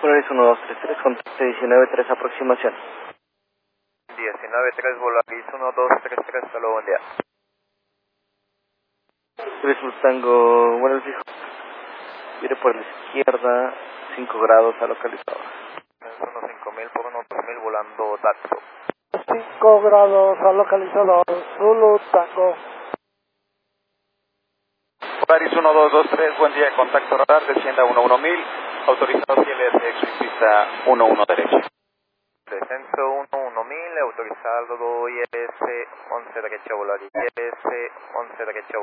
Polaris 1233, contacto 193, aproximación. 193, Polaris 1233, hasta luego, buen día. Turismo Tango, buenos días. Mire por la izquierda, 5 grados a localizador. 5000 por 3000, volando Daxo. 5 grados a localizador, Zulu Tango. Polaris 1223, buen día, contacto radar, descienda 11000, autorizado CLSX, pista 11 derecho. Descenso 11000, autorizado ILS 11 derecha, Volaris ILS 11 derecha.